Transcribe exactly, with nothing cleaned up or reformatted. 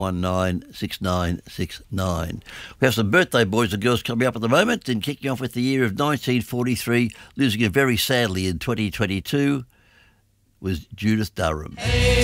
one nine six nine six nine. We have some birthday boys and girls coming up at the moment, and kicking off with the year of nineteen forty-three, losing it very sadly in twenty twenty-two, was Judith Durham.